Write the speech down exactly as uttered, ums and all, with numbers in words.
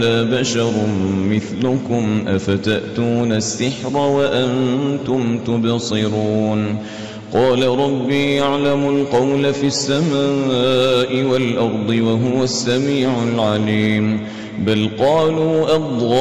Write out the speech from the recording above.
بشر مثلكم أفتأتون السحر وأنتم تبصرون قال ربي يعلم القول في السماء والأرض وهو السميع العليم بل قالوا أضغاث